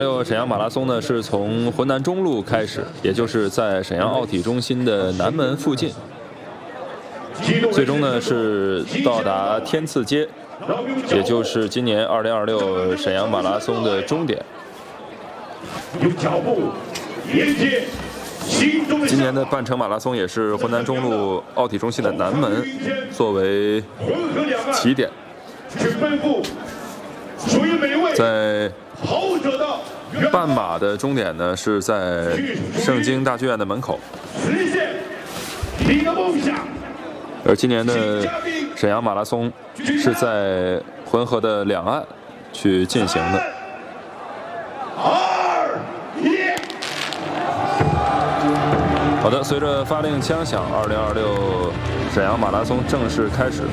沈阳马拉松呢，是从浑南中路开始，也就是在沈阳奥体中心的南门附近，最终呢是到达天赐街，也就是今年2026沈阳马拉松的终点。 用脚步连接心中的。 今年的半程马拉松也是浑南中路奥体中心的南门作为起点，在半马的终点呢是在盛京大剧院的门口。 实现你的梦想。 而今年的沈阳马拉松是在浑河的两岸去进行的。 2、1。 好的，随着发令枪响，2026沈阳马拉松正式开始。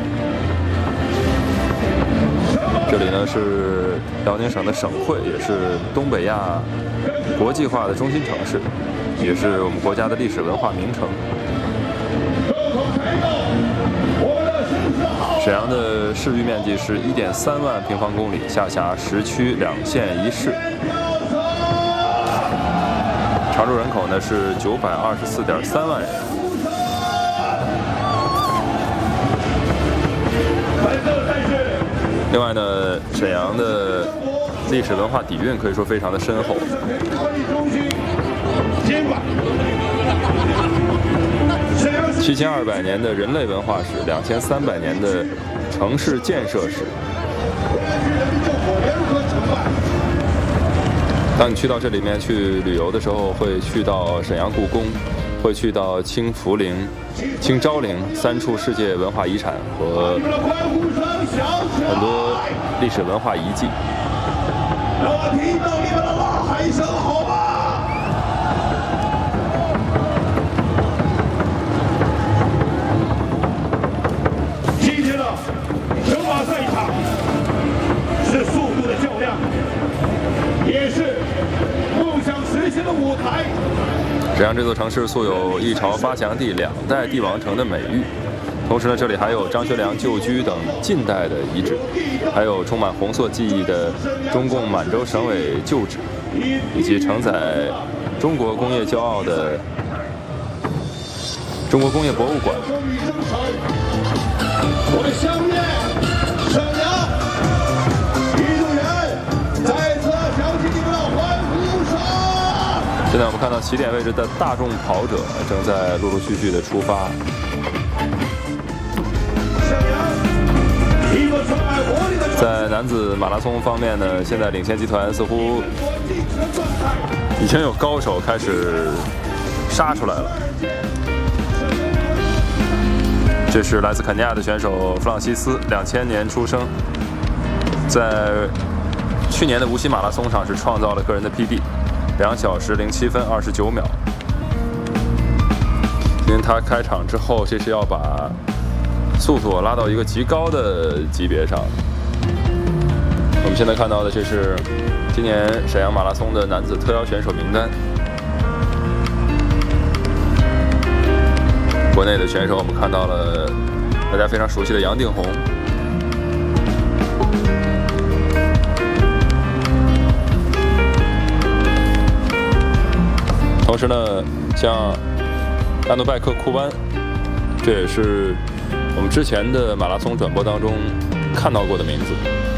这里呢是辽宁省的省会，也是东北亚国际化的中心城市，也是我们国家的历史文化名城。沈阳的市域面积是1.3万平方公里，下辖10区2县1市，常住人口呢是924.3万人。另外呢，沈阳的历史文化底蕴可以说非常的深厚。7200年的人类文化史，2300年的城市建设史。当你去到这里面去旅游的时候，会去到沈阳故宫，会去到清福陵、清昭陵3处世界文化遗产和很多历史文化遗迹。 让我听到你们的呐喊声，好吗？今天的整马赛场是速度的较量，也是梦想实现的舞台。 沈阳这座城市素有一朝发祥地、2代帝王城的美誉，同时呢，这里还有张学良旧居等近代的遗址，还有充满红色记忆的中共满洲省委旧址，以及承载中国工业骄傲的中国工业博物馆。 我的乡愿，沈阳运动员再次响起你们的欢呼声。 现在我们看到起点位置的大众跑者正在陆陆续续的出发。在男子马拉松方面呢，现在领先集团似乎已经有高手开始杀出来了。这是来自肯尼亚的选手弗朗西斯，2000年出生，在去年的无锡马拉松上是创造了个人的 PB，2小时07分29秒。因为他开场之后，这是要把速度拉到一个极高的级别上。我们现在看到的这是今年沈阳马拉松的男子特邀选手名单。国内的选手我们看到了大家非常熟悉的杨定宏，同时呢，像安努拜克库班，这也是我们之前的马拉松转播当中看到过的名字。